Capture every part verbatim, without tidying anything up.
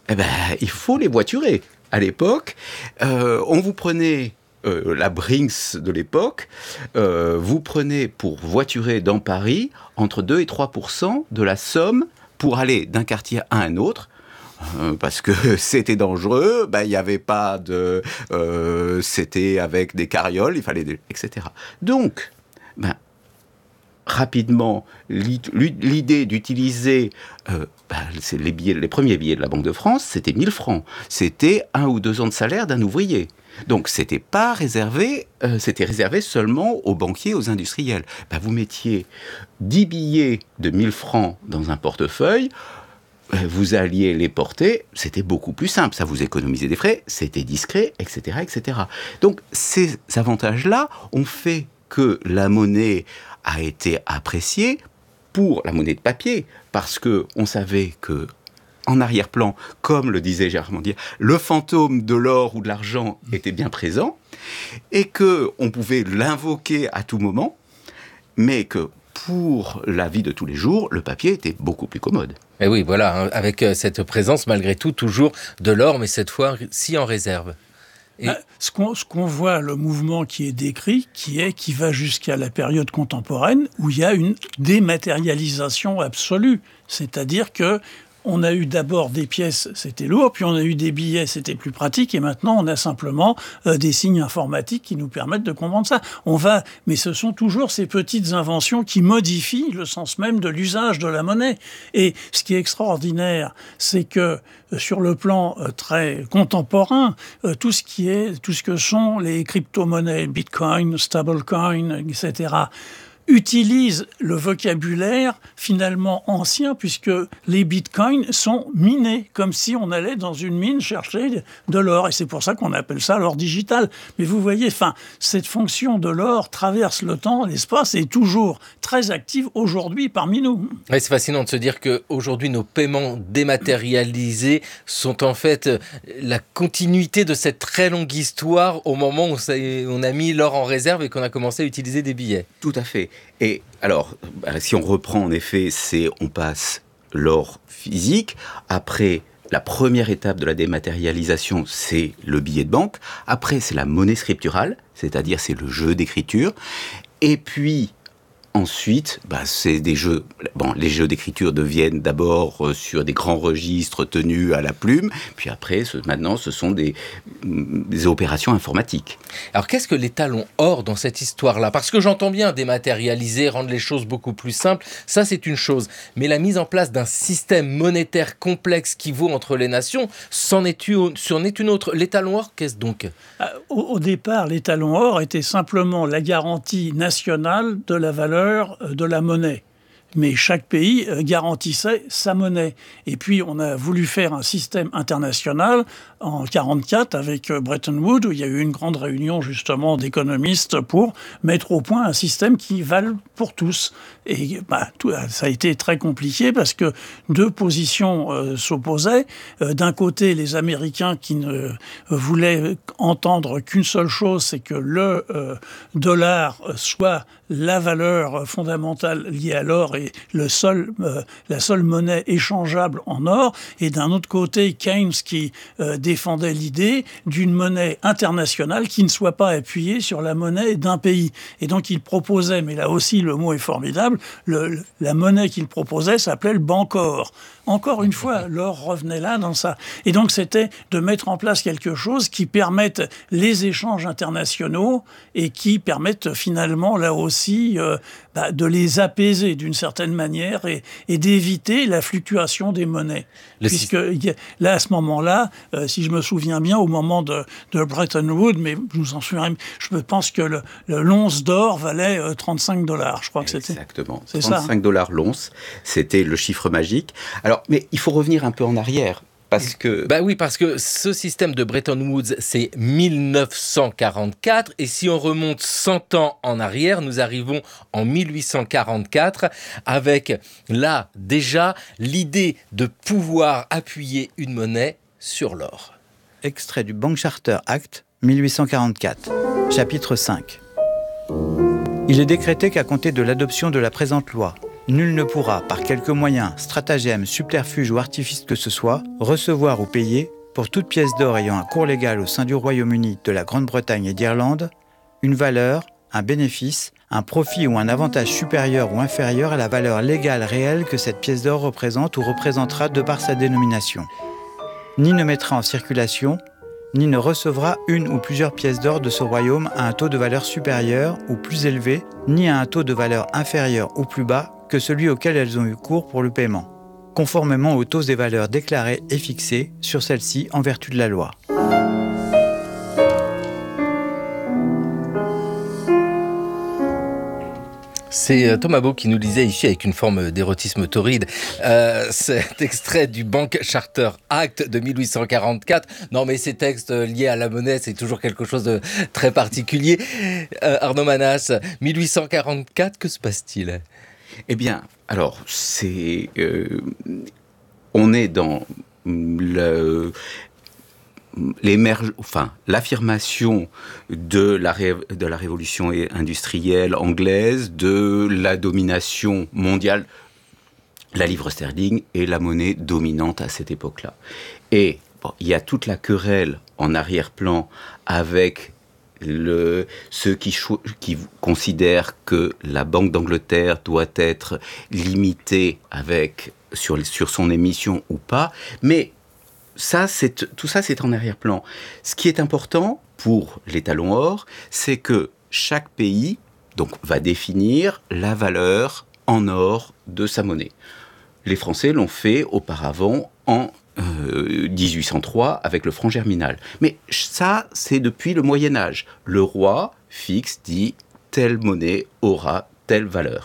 Eh ben, il faut les voiturer. À l'époque, euh, on vous prenait euh, la Brinks de l'époque, euh, vous prenez pour voiturer dans Paris entre deux et trois pour cent de la somme pour aller d'un quartier à un autre. Euh, parce que c'était dangereux, ben, il n'y avait pas de... Euh, c'était avec des carrioles, il fallait... Des, et cetera. Donc, ben, rapidement, l'idée d'utiliser... Euh, ben, c'est les, billets, les premiers billets de la Banque de France, c'était mille francs. C'était un ou deux ans de salaire d'un ouvrier. Donc, c'était pas réservé, euh, c'était réservé seulement aux banquiers, aux industriels. Ben, vous mettiez dix billets de mille francs dans un portefeuille, vous alliez les porter, c'était beaucoup plus simple, ça vous économisait des frais, c'était discret, et cetera, et cetera. Donc ces avantages-là ont fait que la monnaie a été appréciée pour la monnaie de papier, parce que on savait que en arrière-plan, comme le disait Gérard Mandier, le fantôme de l'or ou de l'argent était bien présent, et que on pouvait l'invoquer à tout moment, mais que pour la vie de tous les jours, le papier était beaucoup plus commode. Et oui, voilà, hein, avec cette présence, malgré tout, toujours de l'or, mais cette fois, si en réserve. Et... Bah, ce, qu'on, ce qu'on voit, le mouvement qui est décrit, qui est qui va jusqu'à la période contemporaine, où il y a une dématérialisation absolue. C'est-à-dire que on a eu d'abord des pièces, c'était lourd, puis on a eu des billets, c'était plus pratique, et maintenant on a simplement euh, des signes informatiques qui nous permettent de comprendre ça. On va, mais ce sont toujours ces petites inventions qui modifient le sens même de l'usage de la monnaie. Et ce qui est extraordinaire, c'est que euh, sur le plan euh, très contemporain, euh, tout ce qui est, tout ce que sont les crypto-monnaies, Bitcoin, stablecoin, et cetera, utilise le vocabulaire finalement ancien, puisque les bitcoins sont minés, comme si on allait dans une mine chercher de l'or. Et c'est pour ça qu'on appelle ça l'or digital. Mais vous voyez, enfin, cette fonction de l'or traverse le temps, l'espace, et est toujours très active aujourd'hui parmi nous. Ouais, c'est fascinant de se dire qu'aujourd'hui, nos paiements dématérialisés sont en fait la continuité de cette très longue histoire au moment où ça, on a mis l'or en réserve et qu'on a commencé à utiliser des billets. Tout à fait. Et alors, si on reprend en effet, c'est on passe l'or physique, après la première étape de la dématérialisation, c'est le billet de banque, après c'est la monnaie scripturale, c'est-à-dire c'est le jeu d'écriture, et puis ensuite, bah, c'est des jeux. Bon, les jeux d'écriture deviennent d'abord euh, sur des grands registres tenus à la plume, puis après, ce, maintenant, ce sont des, des opérations informatiques. Alors, qu'est-ce que les talons or dans cette histoire-là ? Parce que j'entends bien dématérialiser, rendre les choses beaucoup plus simples, ça c'est une chose. Mais la mise en place d'un système monétaire complexe qui vaut entre les nations, c'en est une, c'en est une autre. Les talons or, qu'est-ce donc ? au, au départ, les talons or étaient simplement la garantie nationale de la valeur de la monnaie. Mais chaque pays garantissait sa monnaie. Et puis, on a voulu faire un système international en quarante-quatre avec Bretton Woods, où il y a eu une grande réunion justement d'économistes pour mettre au point un système qui vale pour tous. Et bah, tout, ça a été très compliqué parce que deux positions euh, s'opposaient. Euh, d'un côté, les Américains qui ne euh, voulaient entendre qu'une seule chose, c'est que le euh, dollar soit la valeur fondamentale liée à l'or et le seul, euh, la seule monnaie échangeable en or. Et d'un autre côté, Keynes qui euh, défendait l'idée d'une monnaie internationale qui ne soit pas appuyée sur la monnaie d'un pays. Et donc il proposait, mais là aussi le mot est formidable, le, le, la monnaie qu'il proposait s'appelait le Bancor. Encore une fois, l'or revenait là dans ça. Et donc c'était de mettre en place quelque chose qui permette les échanges internationaux et qui permette finalement là aussi euh, bah, de les apaiser d'une certaine manière et, et d'éviter la fluctuation des monnaies. Le Puisque système... là, à ce moment-là, euh, si je me souviens bien, au moment de, de Bretton Woods, mais je vous en souviens, je pense que le, le l'once d'or valait euh, trente-cinq dollars. Je crois que c'était. Exactement. C'est trente-cinq dollars l'once, c'était le chiffre magique. Alors, mais il faut revenir un peu en arrière. Parce que... Bah oui, parce que ce système de Bretton Woods, c'est mille neuf cent quarante-quatre, et si on remonte cent ans en arrière, nous arrivons en mille huit cent quarante-quatre, avec là, déjà, l'idée de pouvoir appuyer une monnaie sur l'or. Extrait du Bank Charter Act, mille huit cent quarante-quatre, chapitre cinq. Il est décrété qu'à compter de l'adoption de la présente loi, Nul ne pourra, par quelque moyen, stratagème, subterfuge ou artifice que ce soit, recevoir ou payer, pour toute pièce d'or ayant un cours légal au sein du Royaume-Uni, de la Grande-Bretagne et d'Irlande, une valeur, un bénéfice, un profit ou un avantage supérieur ou inférieur à la valeur légale réelle que cette pièce d'or représente ou représentera de par sa dénomination. Ni ne mettra en circulation, ni ne recevra une ou plusieurs pièces d'or de ce royaume à un taux de valeur supérieur ou plus élevé, ni à un taux de valeur inférieur ou plus bas que celui auquel elles ont eu cours pour le paiement, conformément aux taux et valeurs déclarés et fixés sur celles-ci en vertu de la loi. C'est Thomas Beau qui nous lisait ici avec une forme d'érotisme torride euh, cet extrait du Bank Charter Act de mille huit cent quarante-quatre. Non mais ces textes liés à la monnaie, c'est toujours quelque chose de très particulier. Euh, Arnaud Manas, mille huit cent quarante-quatre, que se passe-t-il ? Eh bien, alors, c'est... Euh, on est dans le... Enfin, l'affirmation de la, ré, de la révolution industrielle anglaise, de la domination mondiale, la livre sterling est la monnaie dominante à cette époque-là. Et bon, il y a toute la querelle en arrière-plan avec le, ceux qui, cho- qui considèrent que la Banque d'Angleterre doit être limitée avec, sur, sur son émission ou pas, mais Ça, c'est, tout ça, c'est en arrière-plan. Ce qui est important pour l'étalon or, c'est que chaque pays donc, va définir la valeur en or de sa monnaie. Les Français l'ont fait auparavant en euh, dix-huit cent trois avec le franc germinal. Mais ça, c'est depuis le Moyen-Âge. Le roi fixe, dit, telle monnaie aura telle valeur.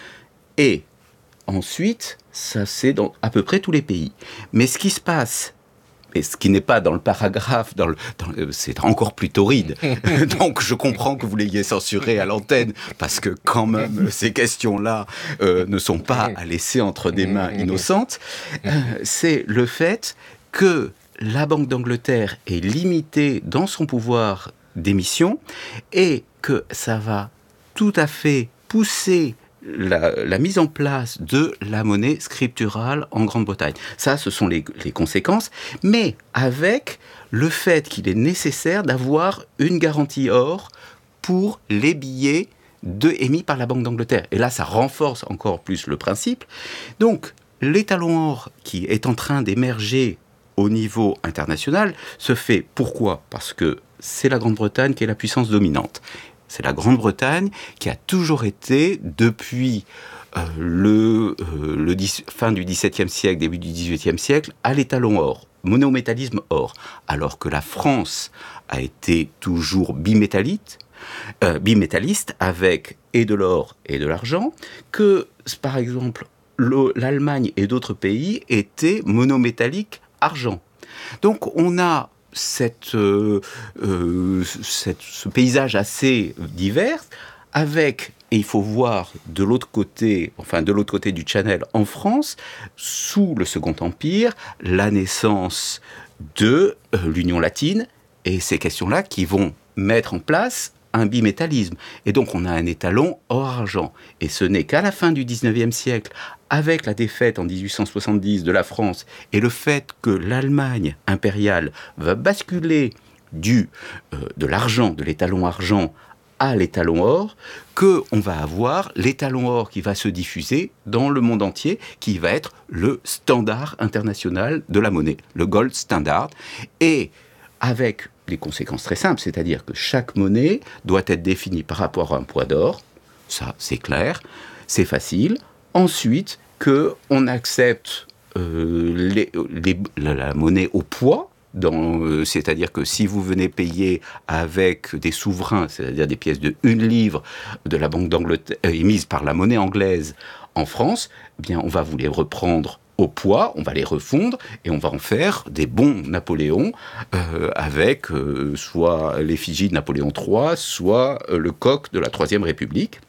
Et ensuite, ça, c'est dans à peu près tous les pays. Mais ce qui se passe... Et ce qui n'est pas dans le paragraphe, dans le, dans le, c'est encore plus torride. Donc je comprends que vous l'ayez censuré à l'antenne, parce que quand même, ces questions-là euh, ne sont pas à laisser entre des mains innocentes. Euh, c'est le fait que la Banque d'Angleterre est limitée dans son pouvoir d'émission et que ça va tout à fait pousser La, la mise en place de la monnaie scripturale en Grande-Bretagne. Ça, ce sont les, les conséquences, mais avec le fait qu'il est nécessaire d'avoir une garantie or pour les billets de, émis par la Banque d'Angleterre. Et là, ça renforce encore plus le principe. Donc, l'étalon or qui est en train d'émerger au niveau international se fait. Pourquoi ? Parce que c'est la Grande-Bretagne qui est la puissance dominante. C'est la Grande-Bretagne qui a toujours été, depuis euh, le, euh, le dix, fin du dix-septième siècle, début du dix-huitième siècle, à l'étalon or, monnaie au métallisme or, alors que la France a été toujours bimétallite, euh, bimétalliste avec et de l'or et de l'argent, que, par exemple, le, l'Allemagne et d'autres pays étaient monométalliques argent. Donc on a Cette, euh, euh, cette, ce paysage assez divers, avec, et il faut voir de l'autre côté, enfin de l'autre côté du Channel en France, sous le Second Empire, la naissance de euh, l'Union latine, et ces questions-là qui vont mettre en place un bimétallisme. Et donc on a un étalon or-argent. Et ce n'est qu'à la fin du dix-neuvième siècle, avec la défaite en dix-huit cent soixante-dix de la France, et le fait que l'Allemagne impériale va basculer du, euh, de l'argent, de l'étalon argent, à l'étalon or, qu'on va avoir l'étalon or qui va se diffuser dans le monde entier, qui va être le standard international de la monnaie, le gold standard, et avec des conséquences très simples, c'est-à-dire que chaque monnaie doit être définie par rapport à un poids d'or, ça c'est clair, c'est facile. Ensuite, qu'on accepte euh, les, les, la, la monnaie au poids, dans, euh, c'est-à-dire que si vous venez payer avec des souverains, c'est-à-dire des pièces de une livre de la Banque d'Angleterre, euh, émises par la monnaie anglaise en France, eh bien on va vous les reprendre au poids, on va les refondre et on va en faire des bons Napoléon euh, avec euh, soit l'effigie de Napoléon trois, soit euh, le coq de la Troisième République.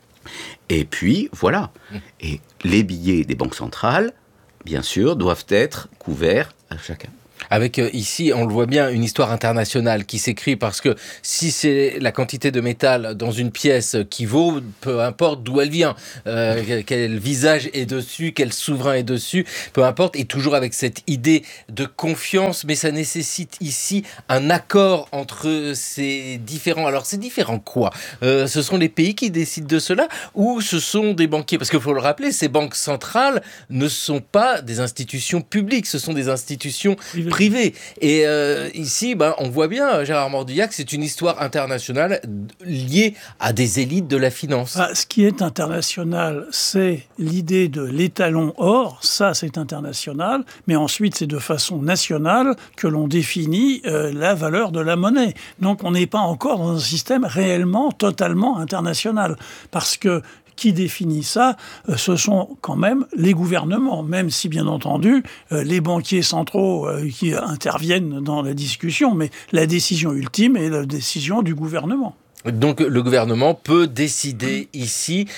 Et puis, voilà. Et les billets des banques centrales, bien sûr, doivent être couverts à chacun. Avec euh, ici, on le voit bien, une histoire internationale qui s'écrit parce que si c'est la quantité de métal dans une pièce qui vaut, peu importe d'où elle vient, euh, quel visage est dessus, quel souverain est dessus, peu importe, et toujours avec cette idée de confiance, mais ça nécessite ici un accord entre ces différents... Alors c'est différent quoi euh, Ce sont les pays qui décident de cela ou ce sont des banquiers? Parce qu'il faut le rappeler, ces banques centrales ne sont pas des institutions publiques, ce sont des institutions privé. Et euh, ici, ben, on voit bien, Gérard Mordillac, c'est une histoire internationale liée à des élites de la finance. Ah, ce qui est international, c'est l'idée de l'étalon or, ça c'est international, mais ensuite c'est de façon nationale que l'on définit euh, la valeur de la monnaie. Donc on n'est pas encore dans un système réellement, totalement international, parce que qui définit ça, ce sont quand même les gouvernements, même si bien entendu les banquiers centraux qui interviennent dans la discussion, mais la décision ultime est la décision du gouvernement. Donc le gouvernement peut décider ici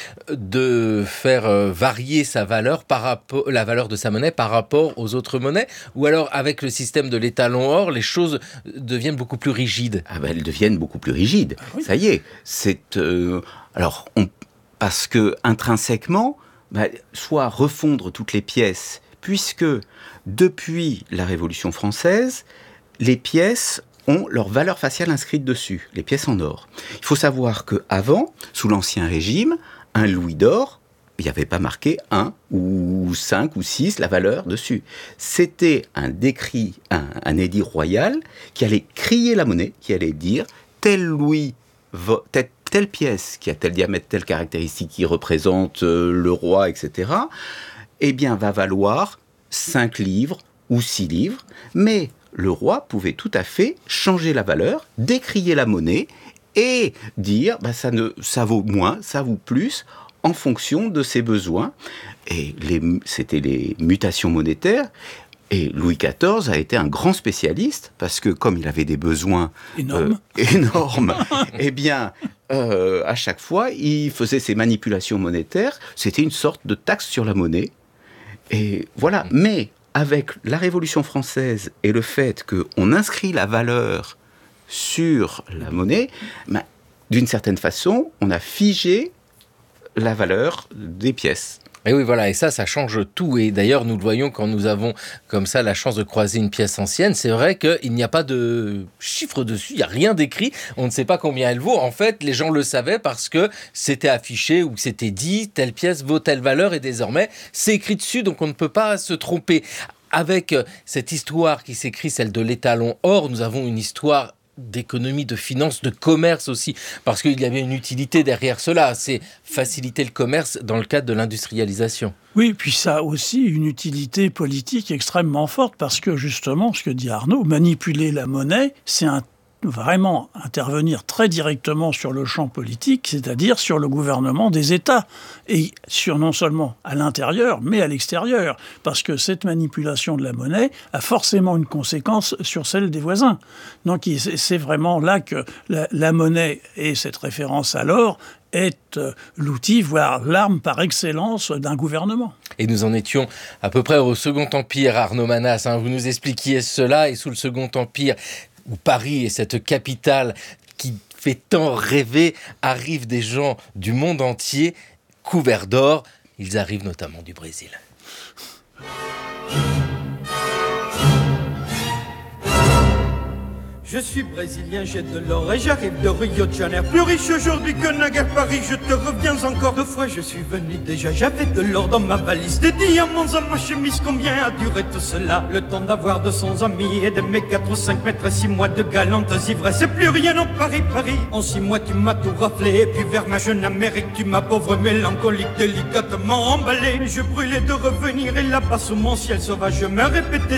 de faire varier sa valeur par rapport, la valeur de sa monnaie par rapport aux autres monnaies, ou alors avec le système de l'étalon or, les choses deviennent beaucoup plus rigides. Ah ben, elles deviennent beaucoup plus rigides. Ah oui. Ça y est, c'est euh, alors on parce que intrinsèquement, bah, soit refondre toutes les pièces, puisque depuis la Révolution française, les pièces ont leur valeur faciale inscrite dessus, les pièces en or. Il faut savoir qu'avant, sous l'Ancien Régime, un louis d'or, il n'y avait pas marqué un ou cinq ou six la valeur dessus. C'était un décret, un, un édit royal qui allait crier la monnaie, qui allait dire tel louis, va, tel telle pièce qui a tel diamètre, telle caractéristique qui représente euh, le roi, et cetera, eh bien, va valoir cinq livres ou six livres, mais le roi pouvait tout à fait changer la valeur, décrier la monnaie et dire bah, ça, ne, ça vaut moins, ça vaut plus, en fonction de ses besoins. Et les, c'était les mutations monétaires. Et Louis quatorze a été un grand spécialiste, parce que comme il avait des besoins énormes, euh, énormes eh bien, euh, à chaque fois, il faisait ses manipulations monétaires. C'était une sorte de taxe sur la monnaie. Et voilà. Mais avec la Révolution française et le fait qu'on inscrit la valeur sur la monnaie, ben, d'une certaine façon, on a figé la valeur des pièces. Et oui, voilà, et ça, ça change tout. Et d'ailleurs, nous le voyons quand nous avons comme ça la chance de croiser une pièce ancienne. C'est vrai qu'il n'y a pas de chiffre dessus, il n'y a rien d'écrit. On ne sait pas combien elle vaut. En fait, les gens le savaient parce que c'était affiché ou c'était dit, telle pièce vaut telle valeur et désormais, c'est écrit dessus, donc on ne peut pas se tromper. Avec cette histoire qui s'écrit, celle de l'étalon or, nous avons une histoire d'économie, de finance, de commerce aussi, parce qu'il y avait une utilité derrière cela, c'est faciliter le commerce dans le cadre de l'industrialisation. Oui, puis ça a aussi une utilité politique extrêmement forte, parce que justement, ce que dit Arnaud, manipuler la monnaie, c'est un vraiment intervenir très directement sur le champ politique, c'est-à-dire sur le gouvernement des États, et sur non seulement à l'intérieur, mais à l'extérieur, parce que cette manipulation de la monnaie a forcément une conséquence sur celle des voisins. Donc c'est vraiment là que la, la monnaie et cette référence à l'or est l'outil, voire l'arme par excellence d'un gouvernement. Et nous en étions à peu près au Second Empire, Arnaud Manas, hein, vous nous expliquiez cela, et sous le Second Empire, où Paris est cette capitale qui fait tant rêver, arrivent des gens du monde entier couverts d'or. Ils arrivent notamment du Brésil. Je suis brésilien, j'ai de l'or et j'arrive de Rio de Janeiro. Plus riche aujourd'hui que naguère Paris, je te reviens encore. Deux fois je suis venu déjà, j'avais de l'or dans ma valise. Des diamants à ma chemise, combien a duré tout cela? Le temps d'avoir deux cents amis et d'aimer quatre ou cinq mètres et six mois de galantes ivresses. C'est plus rien en Paris, Paris. En six mois tu m'as tout raflé, et puis vers ma jeune Amérique, tu m'as pauvre mélancolique délicatement emballé. Je brûlais de revenir et là-bas sous mon ciel sauvage, je me répétais